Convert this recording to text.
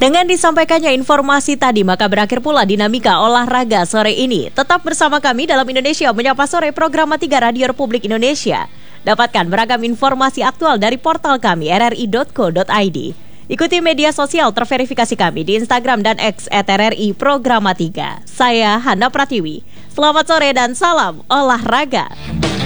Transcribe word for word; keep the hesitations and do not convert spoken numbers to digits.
Dengan disampaikannya informasi tadi, maka berakhir pula dinamika olahraga sore ini. Tetap bersama kami dalam Indonesia Menyapa Sore, program tiga Radio Republik Indonesia. Dapatkan beragam informasi aktual dari portal kami r r i dot co dot i d. Ikuti media sosial terverifikasi kami di Instagram dan X at r r i Programa tiga. Saya Hana Pratiwi. Selamat sore dan salam olahraga.